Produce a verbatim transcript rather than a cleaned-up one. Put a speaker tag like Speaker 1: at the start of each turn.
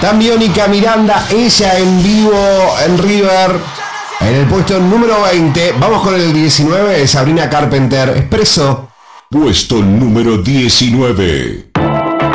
Speaker 1: También Biónica Miranda, ella en vivo en River. En el puesto número veinte. Vamos con el diecinueve, Sabrina Carpenter, Expreso.
Speaker 2: Puesto número diecinueve.